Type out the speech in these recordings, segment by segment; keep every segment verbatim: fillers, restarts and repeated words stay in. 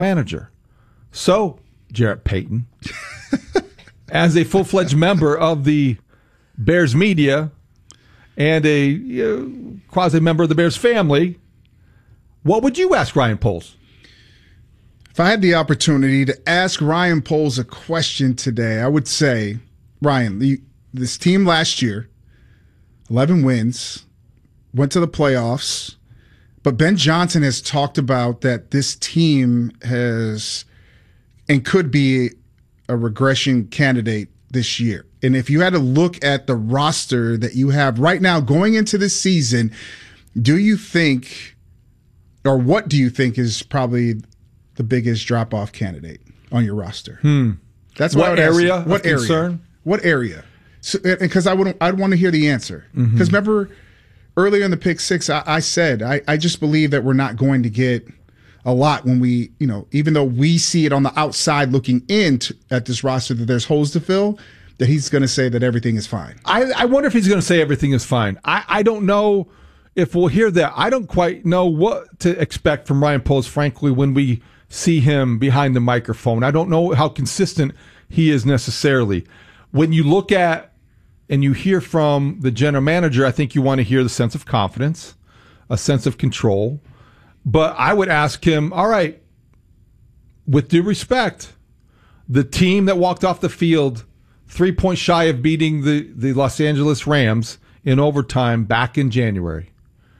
manager. So, Jarrett Payton, as a full-fledged member of the Bears media and a you know, quasi-member of the Bears family, what would you ask Ryan Poles? If I had the opportunity to ask Ryan Poles a question today, I would say, Ryan, the, this team last year, eleven wins, went to the playoffs, but Ben Johnson has talked about that this team has and could be a regression candidate this year. And if you had to look at the roster that you have right now going into this season, do you think, or what do you think is probably the biggest drop-off candidate on your roster? Hmm. That's what, what area? What area? Concern? What area? Because so, I would, I'd want to hear the answer. Because mm-hmm. remember, earlier in the pick six, I, I said I, I just believe that we're not going to get a lot when we, you know, even though we see it on the outside looking in to, at this roster that there's holes to fill, that he's going to say that everything is fine. I, I wonder if he's going to say everything is fine. I, I don't know if we'll hear that. I don't quite know what to expect from Ryan Poles, frankly, when we see him behind the microphone. I don't know how consistent he is necessarily. When you look at and you hear from the general manager, I think you want to hear the sense of confidence, a sense of control. But I would ask him, all right, with due respect, the team that walked off the field three points shy of beating the, the Los Angeles Rams in overtime back in January,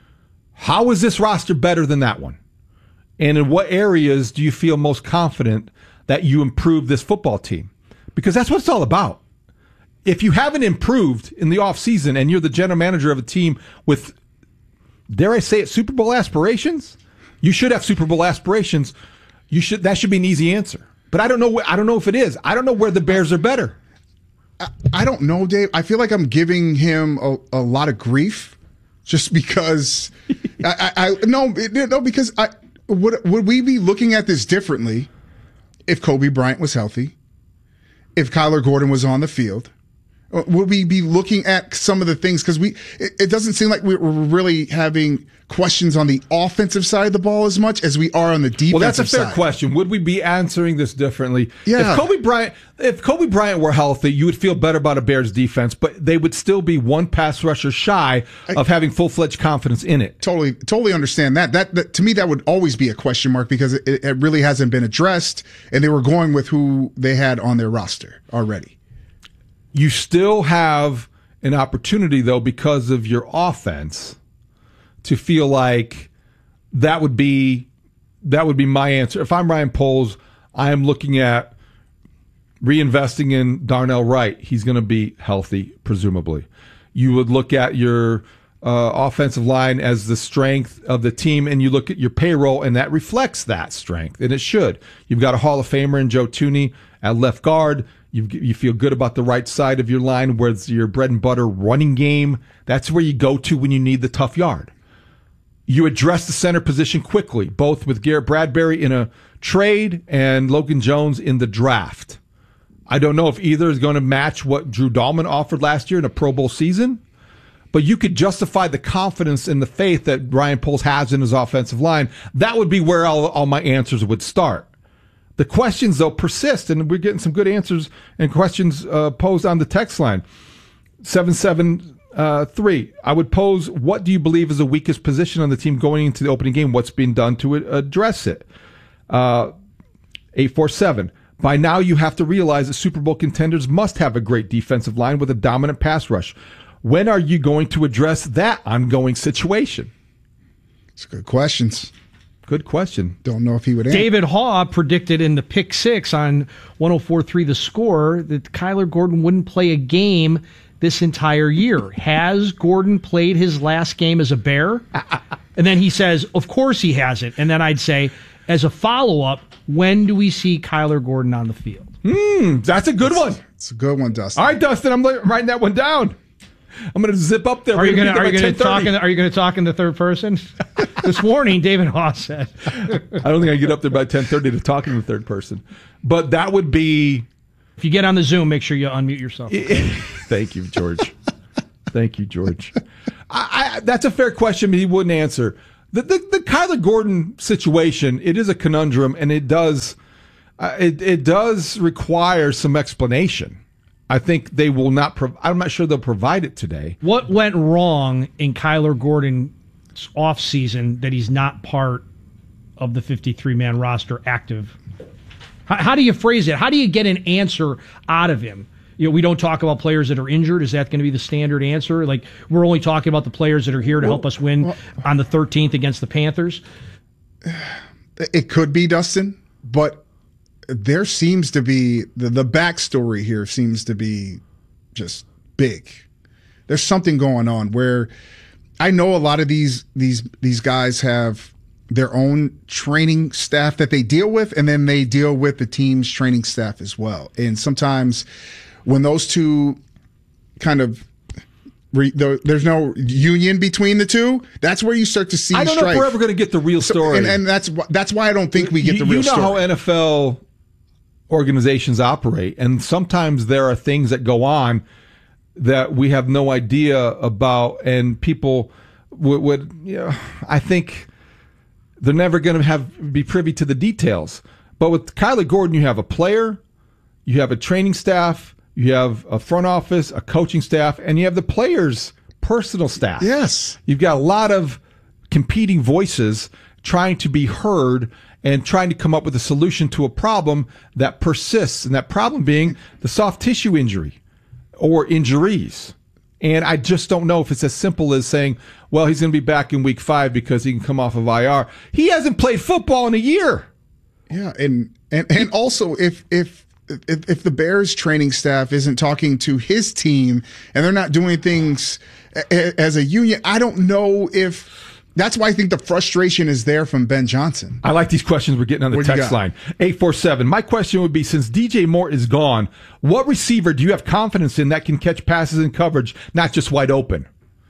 how is this roster better than that one? And in what areas do you feel most confident that you improved this football team? Because that's what it's all about. If you haven't improved in the offseason and you're the general manager of a team with, dare I say it, Super Bowl aspirations, you should have Super Bowl aspirations. You should. That should be an easy answer. But I don't know. I don't know if it is. I don't know where the Bears are better. I, I don't know, Dave. I feel like I'm giving him a, a lot of grief just because. I, I, I no no because I would would we be looking at this differently if Kobe Bryant was healthy, if Kyler Gordon was on the field? Would we be looking at some of the things? Because we, it, it doesn't seem like we're really having questions on the offensive side of the ball as much as we are on the defensive side. Well, that's a fair side. question. Would we be answering this differently? Yeah. If Kobe Bryant, if Kobe Bryant were healthy, you would feel better about a Bears defense, but they would still be one pass rusher shy I, of having full-fledged confidence in it. Totally, totally understand that. That, that to me, that would always be a question mark because it, it really hasn't been addressed, and they were going with who they had on their roster already. You still have an opportunity, though, because of your offense, to feel like that would be that would be my answer. If I'm Ryan Poles, I am looking at reinvesting in Darnell Wright. He's going to be healthy, presumably. You would look at your uh, offensive line as the strength of the team, and you look at your payroll, and that reflects that strength, and it should. You've got a Hall of Famer in Joe Thuney at left guard. You you feel good about the right side of your line where it's your bread and butter running game. That's where you go to when you need the tough yard. You address the center position quickly, both with Garrett Bradbury in a trade and Logan Jones in the draft. I don't know if either is going to match what Drew Dahlman offered last year in a Pro Bowl season, but you could justify the confidence and the faith that Ryan Poles has in his offensive line. That would be where all, all my answers would start. The questions, though, persist, and we're getting some good answers and questions uh, posed on the text line. seven seven three. I would pose, what do you believe is the weakest position on the team going into the opening game? What's being done to address it? Uh, eight four seven. By now, you have to realize that Super Bowl contenders must have a great defensive line with a dominant pass rush. When are you going to address that ongoing situation? It's good questions. Good question. Don't know if he would answer. David Haw predicted in the pick six on one oh four point three The Score that Kyler Gordon wouldn't play a game this entire year. Has Gordon played his last game as a Bear? And then he says, of course he hasn't. And then I'd say, as a follow-up, when do we see Kyler Gordon on the field? Hmm, that's a good that's, one. It's a good one, Dustin. All right, Dustin, I'm writing that one down. I'm going to zip up there. Are you going to are you going to talk in the, are you going to talk in the third person? This morning, David Haw said. I don't think I get up there by ten thirty to talk in the third person, but that would be. If you get on the Zoom, make sure you unmute yourself. Thank you, George. Thank you, George. I, I, that's a fair question, but he wouldn't answer. The, the the Kyler Gordon situation, it is a conundrum, and it does uh, it it does require some explanation. I think they will not. Prov- I'm not sure they'll provide it today. What went wrong in Kyler Gordon's offseason that he's not part of the fifty-three man roster active? How, how do you phrase it? How do you get an answer out of him? You know, we don't talk about players that are injured. Is that going to be the standard answer? Like, we're only talking about the players that are here to well, help us win well, on the thirteenth against the Panthers? It could be, Dustin, but there seems to be, the, the backstory here seems to be just big. There's something going on where I know a lot of these these these guys have their own training staff that they deal with, and then they deal with the team's training staff as well. And sometimes when those two kind of re, the, there's no union between the two, that's where you start to see I don't strife. know if we're ever going to get the real story. So, and, and that's that's why I don't think we get you, the real you know story. How N F L organizations operate, and sometimes there are things that go on that we have no idea about, and people would, would you know, I think they're never going to have be privy to the details. But with Kyler Gordon, you have a player, you have a training staff, you have a front office, a coaching staff, and you have the players' personal staff. Yes. You've got a lot of competing voices trying to be heard and trying to come up with a solution to a problem that persists, and that problem being the soft tissue injury or injuries. And I just don't know if it's as simple as saying, well, he's going to be back in week five because he can come off of I R. He hasn't played football in a year. Yeah, and and, and also if if if if the Bears training staff isn't talking to his team and they're not doing things as a union, I don't know if. That's why I think the frustration is there from Ben Johnson. I like these questions we're getting on the what text line. eight four seven. My question would be, since D J Moore is gone, what receiver do you have confidence in that can catch passes in coverage, not just wide open?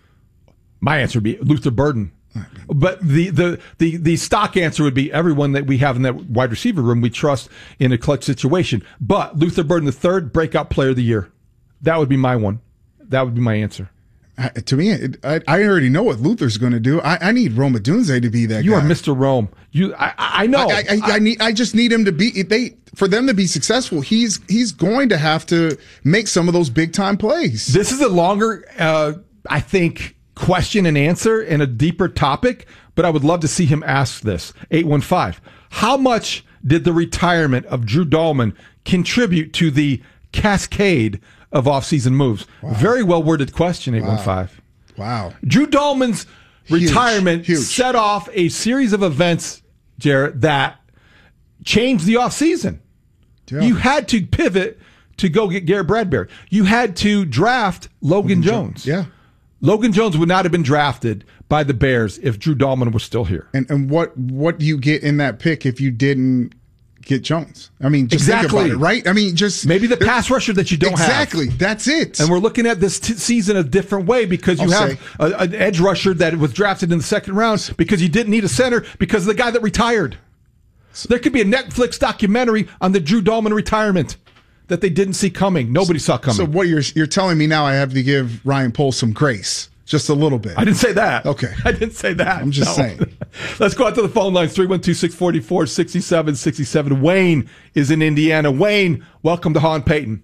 My answer would be Luther Burden. But the, the, the, the stock answer would be everyone that we have in that wide receiver room we trust in a clutch situation. But Luther Burden, the third breakout player of the year. That would be my one. That would be my answer. Uh, to me, it, I, I already know what Luther's going to do. I, I need Rome Odunze to be that you guy. You are Mister Rome. You, I, I know. I, I, I, I need. I just need him to be. They for them to be successful. He's he's going to have to make some of those big time plays. This is a longer, uh, I think, question and answer and a deeper topic. But I would love to see him ask this. eight one five. How much did the retirement of Drew Dahlman contribute to the cascade of offseason moves? Wow. Very well worded question, eight one five. Wow. wow. Drew Dahlman's huge, retirement huge. set off a series of events, Jarrett, that changed the offseason. Yeah. You had to pivot to go get Garrett Bradbury. You had to draft Logan, Logan Jones. Jones. Yeah. Logan Jones would not have been drafted by the Bears if Drew Dahlman was still here. And and what what do you get in that pick if you didn't get Jones? I mean, just exactly. think about it, right? I mean, just maybe the pass rusher that you don't exactly, have. Exactly, that's it. And we're looking at this t- season a different way because you I'll have a, an edge rusher that was drafted in the second round because you didn't need a center because of the guy that retired. So there could be a Netflix documentary on the Drew Dahlman retirement that they didn't see coming. Nobody saw coming. So what you're you're telling me now, I have to give Ryan Poles some grace. Just a little bit. I didn't say that. Okay. I didn't say that. I'm just no. saying. Let's go out to the phone lines, three one two, six four four, six seven six seven. Wayne is in Indiana. Wayne, welcome to Hon Payton.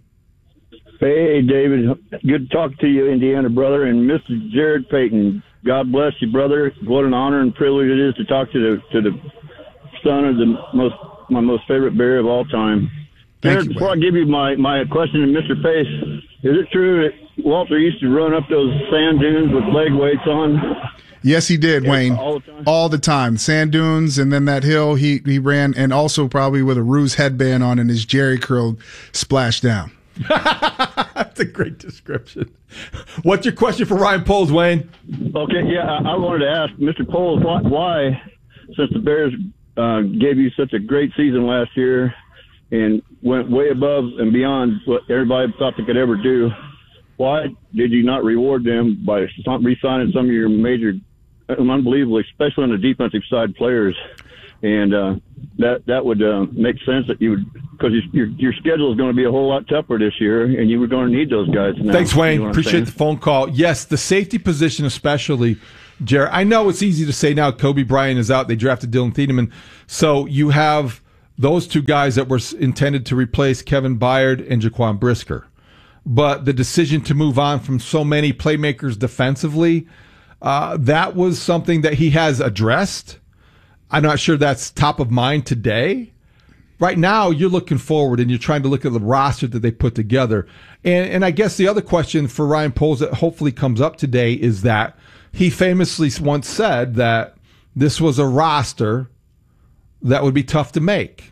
Hey, David. Good to talk to you, Indiana brother, and Mister Jared Payton. God bless you, brother. What an honor and privilege it is to talk to the to the son of the most my most favorite Bear of all time. Thank Jared, you, before I give you my, my question to Mister Pace, is it true that Walter used to run up those sand dunes with leg weights on? Yes, he did, yeah, Wayne. All the time? All the time. Sand dunes, and then that hill he, he ran, and also probably with a ruse headband on and his jerry curl splashed down. That's a great description. What's your question for Ryan Poles, Wayne? Okay, yeah, I, I wanted to ask Mister Poles, why, why since the Bears uh, gave you such a great season last year and went way above and beyond what everybody thought they could ever do, why did you not reward them by re-signing some of your major, unbelievably, especially on the defensive side players? and uh, that that would uh, make sense that you would, because your your schedule is going to be a whole lot tougher this year, and you were going to need those guys now. Thanks, Wayne. You know Appreciate the phone call. Yes, the safety position especially, Jared. I know it's easy to say now Kobe Bryant is out. They drafted Dylan Thiedemann. So you have those two guys that were intended to replace Kevin Byard and Jaquan Brisker. But the decision to move on from so many playmakers defensively, uh, that was something that he has addressed. I'm not sure that's top of mind today. Right now, you're looking forward and you're trying to look at the roster that they put together. And, and I guess the other question for Ryan Poles that hopefully comes up today is that he famously once said that this was a roster that would be tough to make.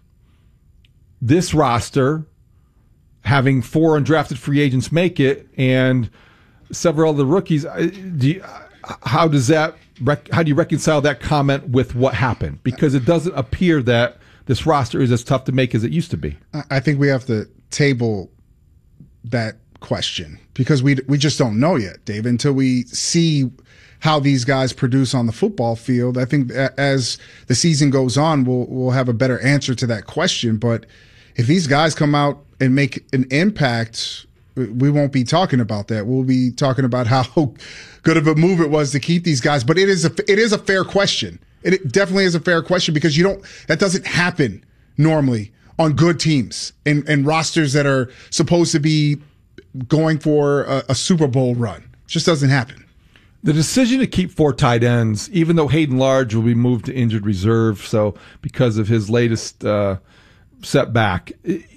This roster, having four undrafted free agents make it and several other rookies, do you, how does that how do you reconcile that comment with what happened? Because it doesn't appear that this roster is as tough to make as it used to be. I think we have to table that question because we we just don't know yet, Dave, until we see how these guys produce on the football field. I think as the season goes on, we'll we'll have a better answer to that question. But if these guys come out and make an impact, we won't be talking about that. We'll be talking about how good of a move it was to keep these guys. But it is a it is a fair question. It definitely is a fair question because you don't that doesn't happen normally on good teams and, and rosters that are supposed to be going for a, a Super Bowl run. It just doesn't happen. The decision to keep four tight ends, even though Hayden Large will be moved to injured reserve, so because of his latest uh, setback,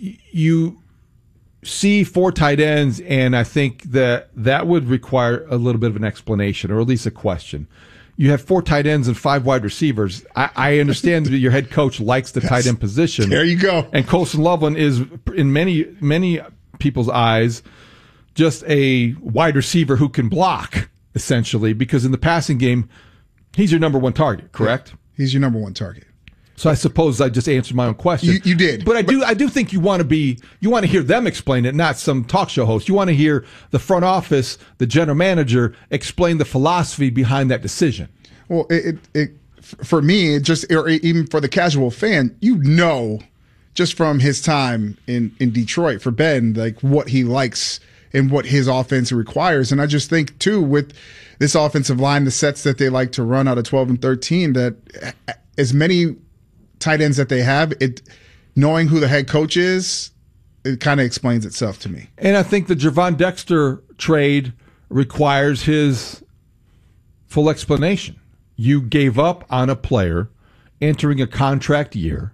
you see four tight ends, and I think that that would require a little bit of an explanation, or at least a question. You have four tight ends and five wide receivers. I, I understand that your head coach likes the tight end position. There you go. And Colson Loveland is, in many many people's eyes, just a wide receiver who can block, essentially, because in the passing game, he's your number one target, correct? Yeah, he's your number one target. So I suppose I just answered my own question. You, you did, but I do. I do think you want to be. You want to hear them explain it, not some talk show host. You want to hear the front office, the general manager, explain the philosophy behind that decision. Well, it, it, it for me, it just or even for the casual fan, you know, just from his time in in Detroit for Ben, like what he likes and what his offense requires, and I just think too with this offensive line, the sets that they like to run out of twelve and thirteen, that as many tight ends that they have, it knowing who the head coach is, it kind of explains itself to me. And I think the Gervon Dexter trade requires his full explanation. You gave up on a player entering a contract year,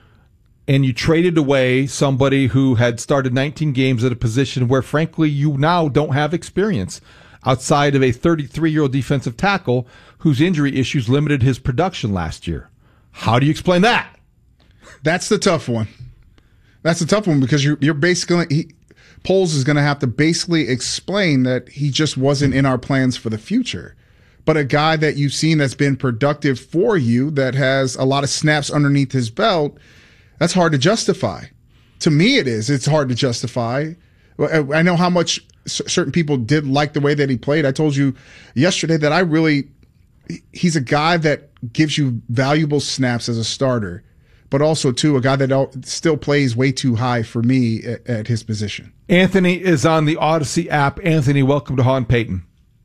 and you traded away somebody who had started nineteen games at a position where, frankly, you now don't have experience outside of a thirty-three-year-old defensive tackle whose injury issues limited his production last year. How do you explain that? That's the tough one. That's the tough one because you're you're basically he, Poles is going to have to basically explain that he just wasn't in our plans for the future. But a guy that you've seen that's been productive for you, that has a lot of snaps underneath his belt, that's hard to justify. To me, it is. It's hard to justify. I know how much certain people did like the way that he played. I told you yesterday that I really. He's a guy that gives you valuable snaps as a starter, but also, too, a guy that still plays way too high for me at, at his position. Anthony is on the Odyssey app. Anthony, welcome to Haw and Payton.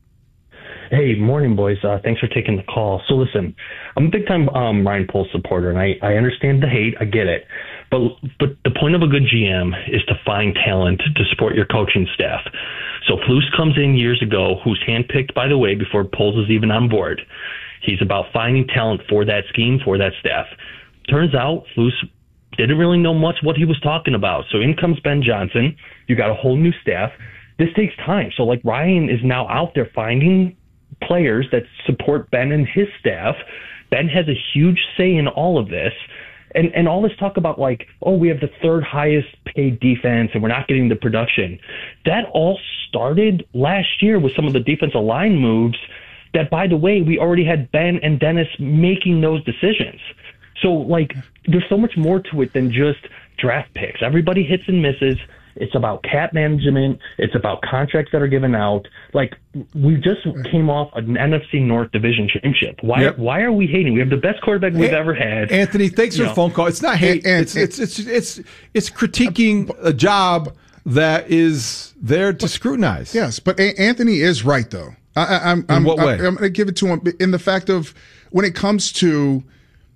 Hey, morning, boys. Uh, thanks for taking the call. So, listen, I'm a big-time um, Ryan Poles supporter, and I, I understand the hate. I get it. But but the point of a good G M is to find talent to support your coaching staff. So Flus comes in years ago, who's handpicked, by the way, before Poles is even on board. He's about finding talent for that scheme, for that staff. Turns out Flus didn't really know much what he was talking about. So in comes Ben Johnson. You got a whole new staff. This takes time. So like Ryan is now out there finding players that support Ben and his staff. Ben has a huge say in all of this. And and all this talk about like, oh, we have the third highest paid defense and we're not getting the production. That all started last year with some of the defensive line moves that, by the way, we already had Ben and Dennis making those decisions. So, like, there's so much more to it than just draft picks. Everybody hits and misses. It's about cap management. It's about contracts that are given out. Like, we just came off an N F C North Division championship. Why Yep. Why are we hating? We have the best quarterback we've A- ever had. Anthony, thanks for You the know. phone call. It's not hate. And- it's, and- it's it's it's it's critiquing a job that is there to scrutinize. Yes, but A- Anthony is right, though. I, I, I'm, I'm, what way? I'm, I'm going to give it to him in the fact of when it comes to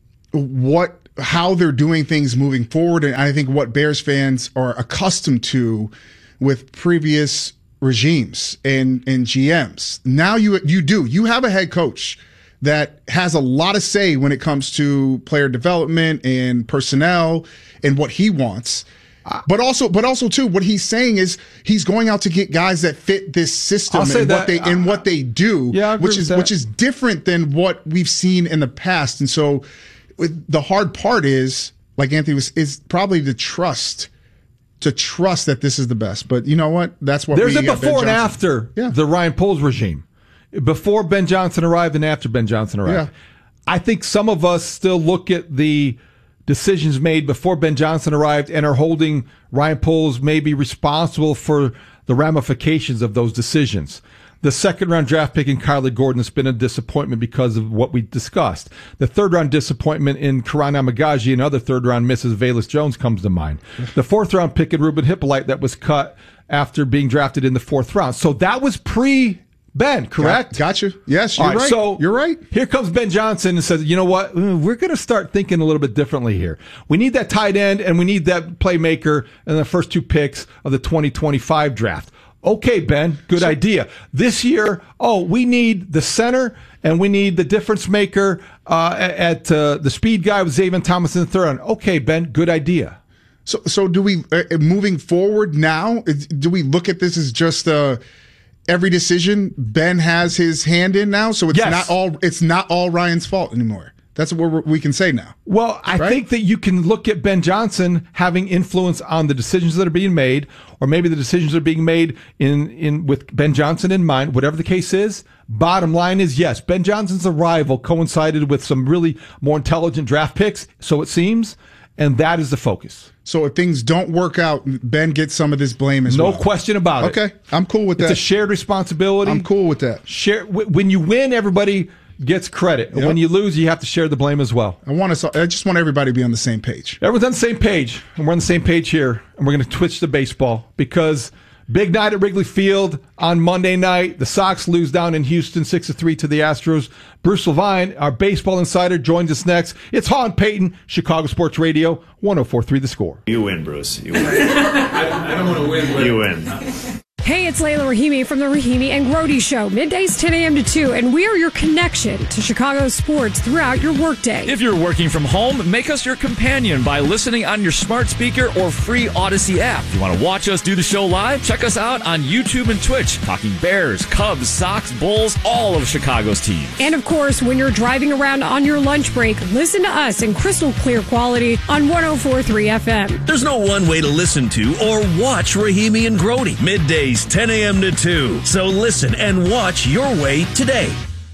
what how they're doing things moving forward, and I think what Bears fans are accustomed to with previous regimes and and G Ms. Now you you do you have a head coach that has a lot of say when it comes to player development and personnel and what he wants. But also, but also too, what he's saying is he's going out to get guys that fit this system I'll say and what that. they and what they do, Yeah, I agree which with is that. which is different than what we've seen in the past. And so, with, the hard part is, like Anthony was, is probably to trust, to trust that this is the best. But you know what? That's what There's we a at Ben before and Johnson. after Yeah. the Ryan Poles regime. Before Ben Johnson arrived and after Ben Johnson arrived. Yeah. I think some of us still look at the decisions made before Ben Johnson arrived and are holding Ryan Poles maybe responsible for the ramifications of those decisions. The second round draft pick in Kyler Gordon has been a disappointment because of what we discussed. The third round disappointment in Karan Amagaji and other third round misses, Velus Jones comes to mind. The fourth round pick in Ruben Hippolyte that was cut after being drafted in the fourth round. So that was pre Ben, correct? Got, got you. Yes, you're All right, right. So you're right. Here comes Ben Johnson and says, you know what? We're going to start thinking a little bit differently here. We need that tight end and we need that playmaker in the first two picks of the twenty twenty-five draft. Okay, Ben, good So- idea. This year, oh, we need the center and we need the difference maker uh, at uh, the speed guy with Xavier Thomas in the third round. Okay, Ben, good idea. So, so do we uh, moving forward now? is- Do we look at this as just uh, every decision Ben has his hand in now? So it's Yes. not all it's not all Ryan's fault anymore. That's what we're, we can say now. Well, I Right? think that you can look at Ben Johnson having influence on the decisions that are being made, or maybe the decisions that are being made in, in with Ben Johnson in mind, whatever the case is. Bottom line is, yes, Ben Johnson's arrival coincided with some really more intelligent draft picks, so it seems, and that is the focus. So if things don't work out, Ben gets some of this blame as No well. question about it. Okay, I'm cool with It's that. a shared responsibility. I'm cool with that. Share w- when you win, everybody gets credit. And Yep. when you lose, you have to share the blame as well. I want us. I just want everybody to be on the same page. Everyone's on the same page, and we're on the same page here, and we're going to twitch the baseball because big night at Wrigley Field on Monday night. The Sox lose down in Houston six to three to the Astros. Bruce Levine, our baseball insider, joins us next. It's Haw and Payton, Chicago Sports Radio, one oh four point three The Score. You win, Bruce. You win. I, I don't want to win. But you win. Hey, it's Layla Rahimi from the Rahimi and Grody Show, middays ten a.m. to two, and we are your connection to Chicago sports throughout your workday. If you're working from home, make us your companion by listening on your smart speaker or free Odyssey app. If you want to watch us do the show live, check us out on YouTube and Twitch, talking Bears, Cubs, Sox, Bulls, all of Chicago's teams. And of course, when you're driving around on your lunch break, listen to us in crystal clear quality on one oh four point three F M. There's no one way to listen to or watch Rahimi and Grody. Middays, ten a.m. to two. So listen and watch your way today.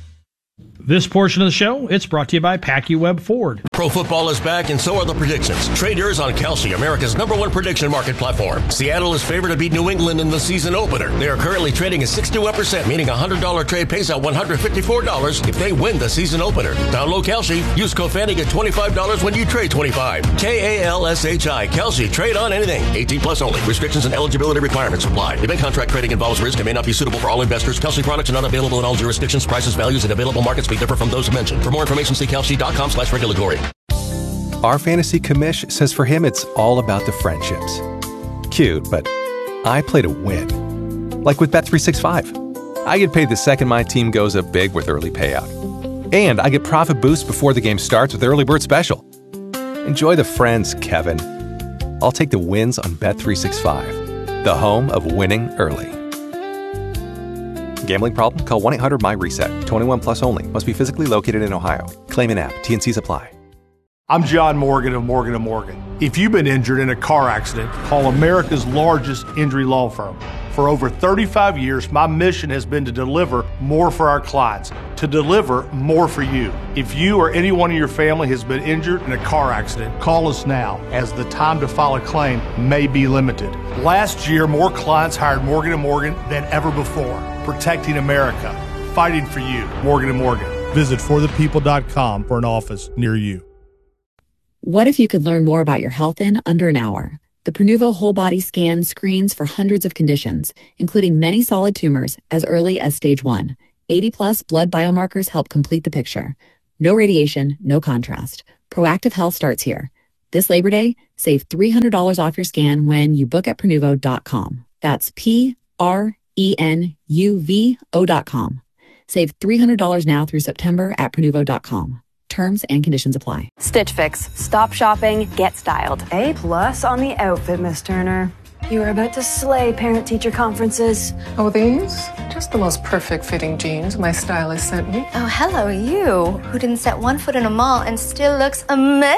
This portion of the show, it's brought to you by PacUweb Ford. Pro football is back, and so are the predictions. Trade yours on Kalshi, America's number one prediction market platform. Seattle is favored to beat New England in the season opener. They are currently trading at sixty-one percent, meaning a one hundred dollars trade pays out one hundred fifty-four dollars if they win the season opener. Download Kalshi. Use code Fanning at twenty-five dollars when you trade twenty-five. K A L S H I. Kalshi. Trade on anything. eighteen plus only. Restrictions and eligibility requirements apply. Event contract trading involves risk and may not be suitable for all investors. Kalshi products are not available in all jurisdictions. Prices, values, and available markets may differ from those mentioned. For more information, see kalshi.com slash regulatory. Our fantasy commish says for him it's all about the friendships. Cute, but I play to win. Like with Bet three sixty-five. I get paid the second my team goes up big with early payout. And I get profit boost before the game starts with Early Bird Special. Enjoy the friends, Kevin. I'll take the wins on Bet three sixty-five, the home of winning early. Gambling problem? Call one eight hundred M Y reset. twenty-one plus only. Must be physically located in Ohio. Claim in app. T and Cs apply. I'm John Morgan of Morgan and Morgan. If you've been injured in a car accident, call America's largest injury law firm. For over thirty-five years, my mission has been to deliver more for our clients, to deliver more for you. If you or anyone in your family has been injured in a car accident, call us now, as the time to file a claim may be limited. Last year, more clients hired Morgan and Morgan than ever before, protecting America, fighting for you. Morgan and Morgan. Visit for the people dot com for an office near you. What if you could learn more about your health in under an hour? The Prenuvo Whole Body Scan screens for hundreds of conditions, including many solid tumors as early as stage one. eighty plus blood biomarkers help complete the picture. No radiation, no contrast. Proactive health starts here. This Labor Day, save three hundred dollars off your scan when you book at Prenuvo dot com. That's P R E N U V O dot com. Save three hundred dollars now through September at Prenuvo dot com. Terms and conditions apply. Stitch Fix. Stop shopping, get styled. A plus on the outfit, Miss Turner. You are about to slay parent-teacher conferences. Oh, these? Just the most perfect fitting jeans my stylist sent me. Oh, hello, you, who didn't set one foot in a mall and still looks amazing.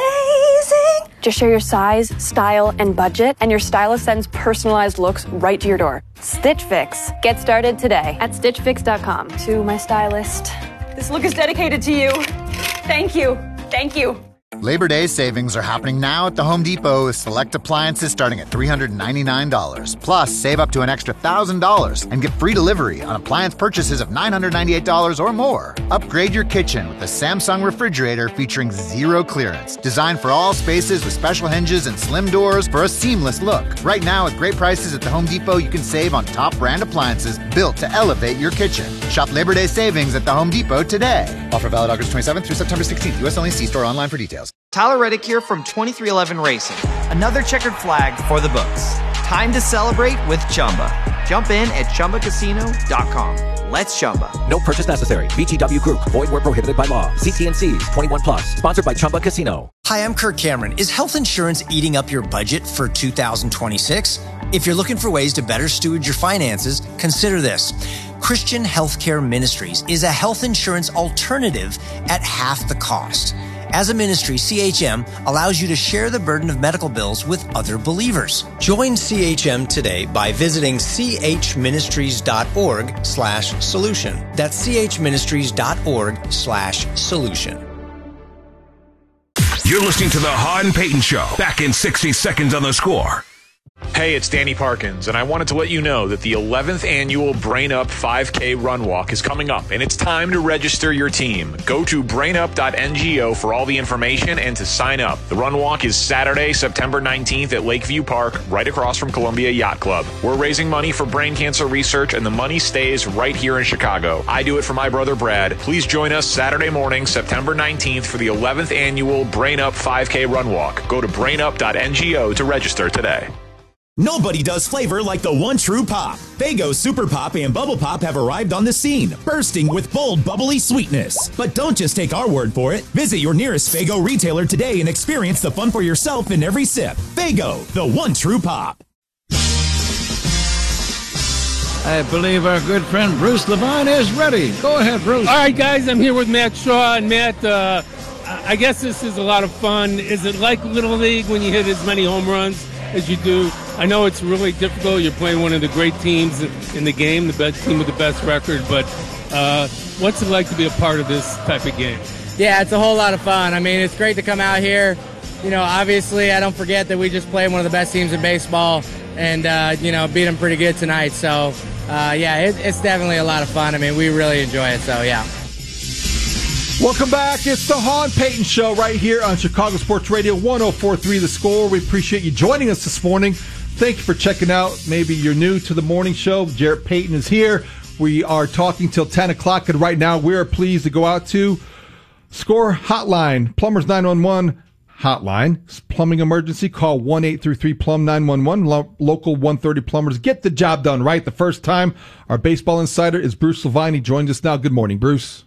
Just share your size, style, and budget, and your stylist sends personalized looks right to your door. Stitch Fix. Get started today at stitch fix dot com. To my stylist, this look is dedicated to you. Thank you. Thank you. Labor Day savings are happening now at the Home Depot with select appliances starting at three hundred ninety-nine dollars. Plus, save up to an extra one thousand dollars and get free delivery on appliance purchases of nine hundred ninety-eight dollars or more. Upgrade your kitchen with the Samsung refrigerator featuring zero clearance. Designed for all spaces with special hinges and slim doors for a seamless look. Right now, at great prices at the Home Depot, you can save on top brand appliances built to elevate your kitchen. Shop Labor Day savings at the Home Depot today. Offer valid August twenty-seventh through September sixteenth. U S only. See store online for details. Tyler Reddick here from twenty-three eleven Racing. Another checkered flag for the books. Time to celebrate with Chumba. Jump in at chumba casino dot com. Let's Chumba. No purchase necessary. V G W Group. Void where prohibited by law. See T and C's. twenty-one plus. Sponsored by Chumba Casino. Hi, I'm Kirk Cameron. Is health insurance eating up your budget for two thousand twenty-six? If you're looking for ways to better steward your finances, consider this. Christian Healthcare Ministries is a health insurance alternative at half the cost. As a ministry, C H M allows you to share the burden of medical bills with other believers. Join C H M today by visiting chministries.org slash solution. That's chministries.org slash solution. You're listening to the Hahn Payton Show. Back in sixty seconds on The Score. Hey, it's Danny Parkins, and I wanted to let you know that the eleventh annual Brain Up five K Run Walk is coming up, and it's time to register your team. Go to brain up dot N G O for all the information and to sign up. The Run Walk is Saturday, September nineteenth at Lakeview Park, right across from Columbia Yacht Club. We're raising money for brain cancer research, and the money stays right here in Chicago. I do it for my brother Brad. Please join us Saturday morning, September nineteenth for the eleventh annual Brain Up five K Run Walk. Go to brain up dot N G O to register today. Nobody does flavor like the one true pop. Faygo Super Pop and Bubble Pop have arrived on the scene, bursting with bold, bubbly sweetness. But don't just take our word for it. Visit your nearest Faygo retailer today and experience the fun for yourself in every sip. Faygo, the one true pop. I believe our good friend Bruce Levine is ready. Go ahead, Bruce. All right, guys, I'm here with Matt Shaw. And Matt, uh, I guess this is a lot of fun. Is it like Little League when you hit as many home runs as you do? I know it's really difficult. You're playing one of the great teams in the game, the best team with the best record. But uh, what's it like to be a part of this type of game? Yeah, it's a whole lot of fun. I mean, it's great to come out here. You know, obviously, I don't forget that we just played one of the best teams in baseball and, uh, you know, beat them pretty good tonight. So, uh, yeah, it, it's definitely a lot of fun. I mean, we really enjoy it. So, yeah. Welcome back. It's the Hahn Payton Show right here on Chicago Sports Radio one oh four point three The Score. We appreciate you joining us this morning. Thank you for checking out. Maybe you're new to the morning show. Jarrett Payton is here. We are talking till ten o'clock, and right now we are pleased to go out to Score Hotline, Plumbers nine one one Hotline. Plumbing emergency, call one eight three three plumb nine one one. Lo- local one thirty plumbers. Get the job done right the first time. Our baseball insider is Bruce Levine. He joins us now. Good morning, Bruce.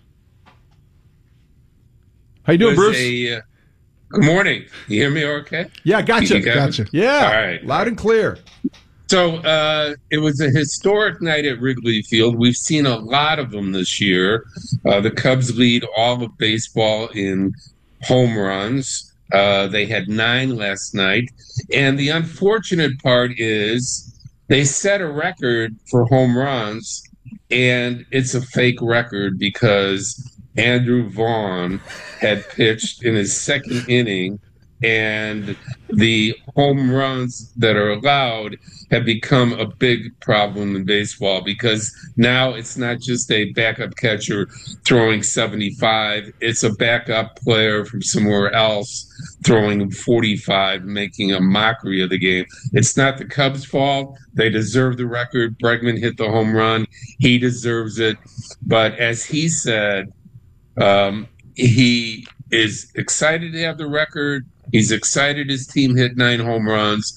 How you doing, Bruce? A, uh, good morning. You hear me okay? Yeah, gotcha. Gotcha. Yeah. All right. Loud and clear. So uh, it was a historic night at Wrigley Field. We've seen a lot of them this year. Uh, the Cubs lead all of baseball in home runs. Uh, they had nine last night. And the unfortunate part is they set a record for home runs And it's a fake record because Andrew Vaughn had pitched in his second inning, and the home runs that are allowed have become a big problem in baseball because now it's not just a backup catcher throwing seventy-five, it's a backup player from somewhere else throwing forty-five, making a mockery of the game. It's not the Cubs' fault. They deserve the record. Bregman hit the home run. He deserves it. But as he said, um, he is excited to have the record. He's excited his team hit nine home runs,